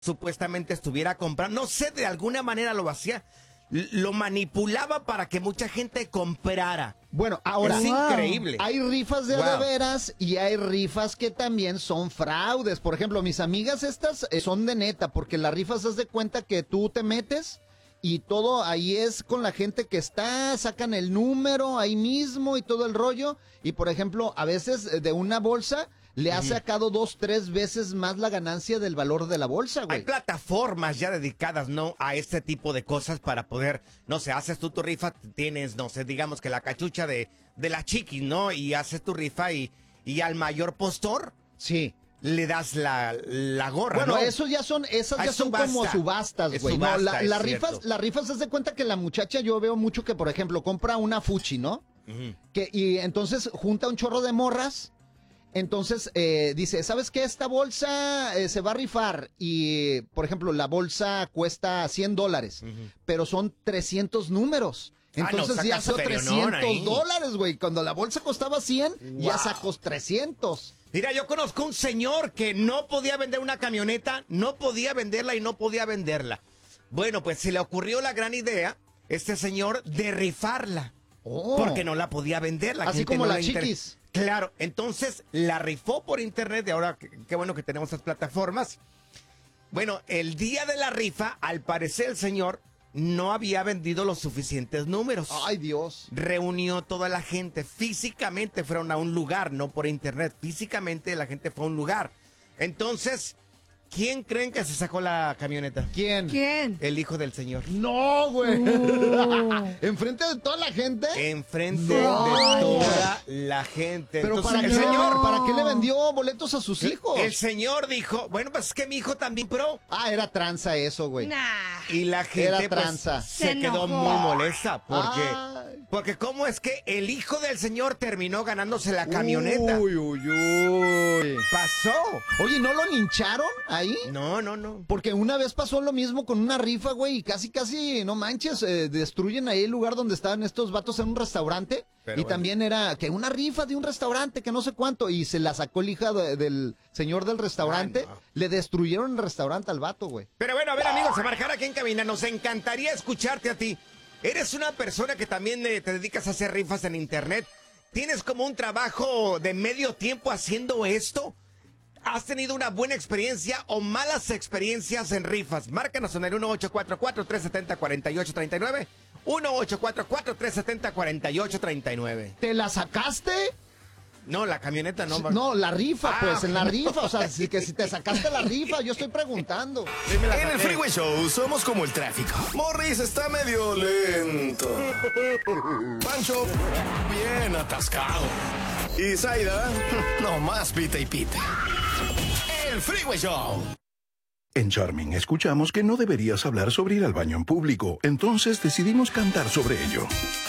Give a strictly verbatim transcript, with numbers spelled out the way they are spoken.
supuestamente estuviera comprando, no sé, de alguna manera lo hacía, lo manipulaba para que mucha gente comprara. Bueno, ahora es wow. increíble. Hay rifas de wow. de veras y hay rifas que también son fraudes. Por ejemplo, mis amigas estas eh, son de neta, porque las rifas haz de cuenta que tú te metes y todo ahí es con la gente que está, sacan el número ahí mismo y todo el rollo. Y por ejemplo, a veces de una bolsa le ha sacado dos, tres veces más la ganancia del valor de la bolsa, güey. Hay plataformas ya dedicadas, ¿no?, a este tipo de cosas para poder, no sé, haces tú tu rifa, tienes, no sé, digamos que la cachucha de, de la Chiquis, ¿no? Y haces tu rifa y, y al mayor postor, sí, le das la, la gorra, bueno, ¿no? Bueno, eso ya son, esas ya son subasta. Como subastas, güey. No, la, las rifas, las rifas, haz de cuenta que la muchacha, yo veo mucho que, por ejemplo, compra una Fuchi, ¿no? Uh-huh. Que, y entonces junta un chorro de morras. Entonces, eh, dice, ¿sabes qué? Esta bolsa eh, se va a rifar y, por ejemplo, la bolsa cuesta cien dólares, uh-huh. pero son trescientos números. Entonces ah, no, ya sacó trescientos dólares, güey. Cuando la bolsa costaba cien, wow. ya sacó trescientos. Mira, yo conozco un señor que no podía vender una camioneta, no podía venderla y no podía venderla. Bueno, pues se le ocurrió la gran idea, este señor, de rifarla. Oh. Porque no la podía vender. La Así gente como no la la Chiquis. Claro, entonces la rifó por internet y ahora qué bueno que tenemos estas plataformas. Bueno, el día de la rifa, al parecer el señor no había vendido los suficientes números. ¡Ay, Dios! Reunió toda la gente, físicamente fueron a un lugar, no por internet, físicamente la gente fue a un lugar. Entonces, ¿quién creen que se sacó la camioneta? ¿Quién? ¿Quién? El hijo del señor. ¡No, güey! Uh. ¿Enfrente de toda la gente? Enfrente no. de toda la gente. Pero Entonces, ¿para el qué, señor, ¿para qué le vendió boletos a sus hijos? El señor dijo, bueno, pues es que mi hijo también pro. Ah, era tranza eso, güey. Nah. Y la gente era tranza. Pues, se, se quedó muy molesta porque, porque cómo es que el hijo del señor terminó ganándose la camioneta. Uy, uy, uy. Pasó. Oye, ¿no lo lincharon ahí? No, no, no. Porque una vez pasó lo mismo con una rifa, güey, y casi, casi, no manches, eh, destruyen ahí el lugar donde estaban estos vatos en un restaurante. Pero y bueno. también era que una rifa de un restaurante, que no sé cuánto, y se la sacó el hija de, del señor del restaurante. Ah, no. Le destruyeron el restaurante al vato, güey. Pero bueno, a ver, amigos, a marcar aquí en cabina, nos encantaría escucharte a ti. ¿Eres una persona que también eh, te dedicas a hacer rifas en internet? ¿Tienes como un trabajo de medio tiempo haciendo esto? ¿Has tenido una buena experiencia o malas experiencias en rifas? Márcanos en el uno ocho cuatro cuatro, tres siete cero, cuatro ocho tres nueve. uno ocho cuatro cuatro, tres siete cero, cuatro ocho tres nueve. ¿Te la sacaste? No, la camioneta no. No, la rifa, ah, pues, en la rifa. O sea, si, que si te sacaste la rifa, yo estoy preguntando. En el Freeway Show somos como el tráfico. Morris está medio lento. Pancho, bien atascado. Y Zaida, no más pita y pita. El Freeway Show. En Charming escuchamos que no deberías hablar sobre ir al baño en público, entonces decidimos cantar sobre ello.